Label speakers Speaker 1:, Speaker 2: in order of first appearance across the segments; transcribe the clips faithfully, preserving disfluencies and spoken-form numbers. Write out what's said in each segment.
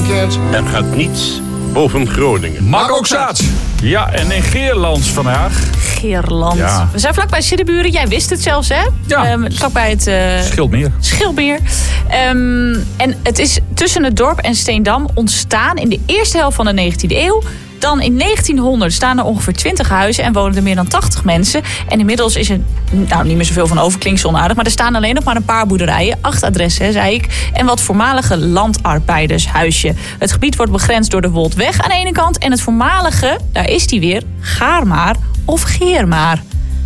Speaker 1: weekend. Er gaat niets boven Groningen.
Speaker 2: Marokzaad. Ja, en in Geerlands vandaag.
Speaker 3: Geerland.
Speaker 2: Ja.
Speaker 3: We zijn vlakbij Siddeburen. Jij wist het zelfs, hè?
Speaker 2: Ja.
Speaker 3: Um, vlakbij het... Uh,
Speaker 2: Schildmeer.
Speaker 3: Schildmeer. Um, en het is tussen het dorp en Steendam ontstaan in de eerste helft van de negentiende eeuw. Dan in negentienhonderd staan er ongeveer twintig huizen en wonen er meer dan tachtig mensen. En inmiddels is er nou niet meer zoveel van over, klinkt zo onaardig, maar er staan alleen nog maar een paar boerderijen, acht adressen, hè, zei ik, en wat voormalige landarbeidershuisje. Het gebied wordt begrensd door de Woldweg aan de ene kant en het voormalige, daar is die weer, Gaarmaar of Geermaar.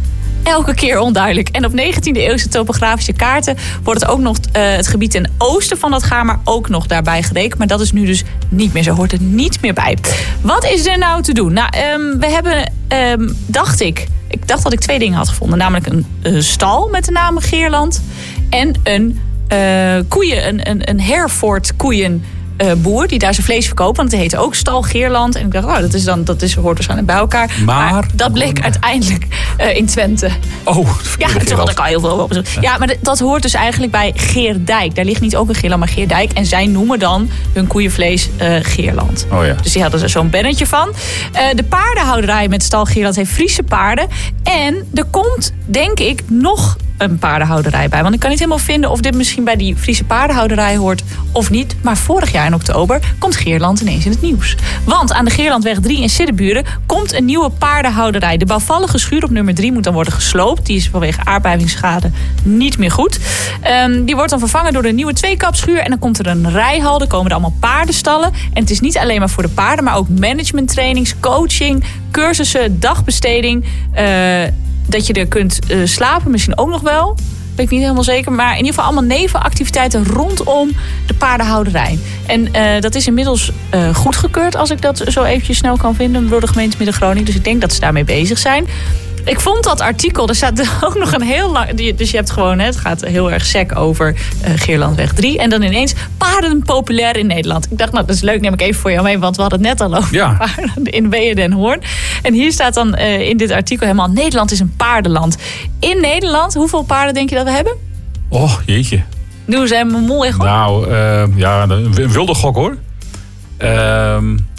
Speaker 3: Elke keer onduidelijk. En op negentiende eeuwse topografische kaarten wordt het ook nog uh, het gebied ten oosten van dat Gaarmaar ook nog daarbij gerekend. Maar dat is nu dus niet meer zo. Hoort er niet meer bij. Wat is er nou te doen? Nou, um, we hebben, um, dacht ik, ik dacht dat ik twee dingen had gevonden. Namelijk een uh, stal met de naam Geerland en een uh, koeien, een, een, een Herford koeien. Uh, boer die daar zijn vlees verkoopt, want het heet ook Stal Geerland. En ik dacht, oh, dat is dan, dat is, hoort waarschijnlijk bij elkaar.
Speaker 2: Maar,
Speaker 3: maar dat bleek oh, uiteindelijk uh, in Twente.
Speaker 2: Oh,
Speaker 3: ja, toen had ik al heel veel op. Ja, ja, maar dat hoort dus eigenlijk bij Geerdijk. Daar ligt niet ook een Geerland, maar Geerdijk. En zij noemen dan hun koeienvlees uh, Geerland.
Speaker 2: Oh ja.
Speaker 3: Dus die hadden er zo'n bannetje van. Uh, de paardenhouderij met Stal Geerland heeft Friese paarden. En er komt, denk ik, nog een paardenhouderij bij. Want ik kan niet helemaal vinden of dit misschien bij die Friese paardenhouderij hoort of niet. Maar vorig jaar in oktober komt Geerland ineens in het nieuws. Want aan de Geerlandweg drie in Siddeburen komt een nieuwe paardenhouderij. De bouwvallige schuur op nummer drie moet dan worden gesloopt. Die is vanwege aardbevingsschade niet meer goed. Um, die wordt dan vervangen door de nieuwe tweekapschuur. En dan komt er een rijhal. Er komen er allemaal paardenstallen. En het is niet alleen maar voor de paarden, maar ook managementtrainings, coaching, cursussen, dagbesteding. Uh, dat je er kunt uh, slapen, misschien ook nog wel. Weet ik niet helemaal zeker. Maar in ieder geval allemaal nevenactiviteiten rondom de paardenhouderij. En uh, dat is inmiddels uh, goedgekeurd, als ik dat zo eventjes snel kan vinden, door de gemeente Midden-Groningen. Dus ik denk dat ze daarmee bezig zijn. Ik vond dat artikel, er staat ook nog een heel lang... Dus je hebt gewoon, het gaat heel erg sec over uh, Geerlandweg drie. En dan ineens paarden populair in Nederland. Ik dacht, nou, dat is leuk, neem ik even voor jou mee. Want we hadden het net al over ja. paarden in Wehe den Hoorn. En hier staat dan uh, in dit artikel helemaal... Nederland is een paardenland. In Nederland, hoeveel paarden denk je dat we hebben?
Speaker 2: Oh, jeetje.
Speaker 3: Doe eens even mijn mol echt op.
Speaker 2: Nou, uh, ja, een wilde gok hoor. Uh,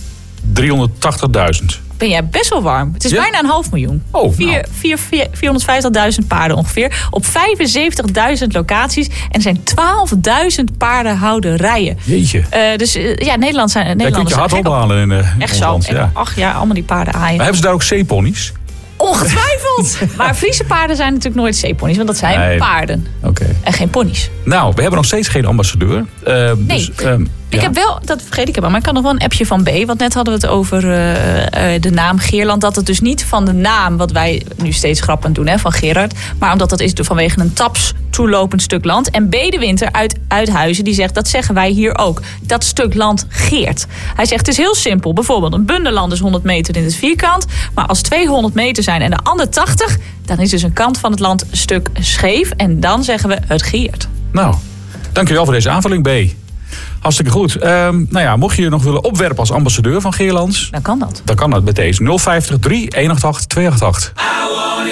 Speaker 2: driehonderdtachtigduizend.
Speaker 3: Ben jij best wel warm. Het is ja? bijna een half miljoen.
Speaker 2: Oh,
Speaker 3: Vier,
Speaker 2: nou.
Speaker 3: vier, vier, vierhonderdvijftigduizend paarden ongeveer. Op vijfenzeventigduizend locaties. En er zijn twaalfduizend paardenhouderijen.
Speaker 2: Jeetje.
Speaker 3: Uh, dus uh, ja, Nederland zijn,
Speaker 2: daar
Speaker 3: Nederlanders
Speaker 2: kun je hard ophalen in, uh, in
Speaker 3: echt zo.
Speaker 2: Land, ja.
Speaker 3: Ach ja, allemaal die paarden aaien.
Speaker 2: Maar hebben ze daar ook zeeponies?
Speaker 3: Ongetwijfeld. Maar Friese paarden zijn natuurlijk nooit zeeponies. Want dat zijn nee. paarden.
Speaker 2: Okay.
Speaker 3: En geen ponies.
Speaker 2: Nou, we hebben nog steeds geen ambassadeur. Uh,
Speaker 3: nee.
Speaker 2: Dus, um,
Speaker 3: ik
Speaker 2: ja.
Speaker 3: heb wel, dat vergeet ik helemaal, maar ik kan nog wel een appje van B. Want net hadden we het over uh, uh, de naam Geerland. Dat het dus niet van de naam, wat wij nu steeds grappend doen, hè, van Gerard. Maar omdat dat is vanwege een taps toelopend stuk land. En B de Winter uit Uithuizen, die zegt, dat zeggen wij hier ook. Dat stuk land geert. Hij zegt, het is heel simpel. Bijvoorbeeld, een bundeland is honderd meter in het vierkant. Maar als tweehonderd meter zijn en de andere tachtig... dan is dus een kant van het land een stuk scheef. En dan zeggen we, het geert.
Speaker 2: Nou, dankjewel voor deze aanvulling, B. Hartstikke goed. Um, nou ja, mocht je je nog willen opwerpen als ambassadeur van Geerlands...
Speaker 3: Dan kan dat.
Speaker 2: Dan kan dat met deze nul vijftig drie honderdachtenachtig tweehonderdachtenachtig.